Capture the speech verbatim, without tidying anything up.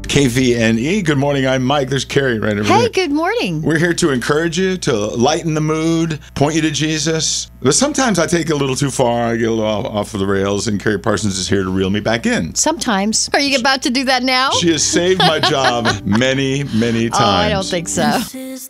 K V N E. Good morning. I'm Mike. There's Carrie right over Hey, there. good morning. We're here to encourage you, to lighten the mood, point you to Jesus. But sometimes I take it a little too far. I get a little off, off of the rails, and Carrie Parsons is here to reel me back in. Sometimes. Are you about to do that now? She has saved my job many, many times. Oh, I don't think so. This is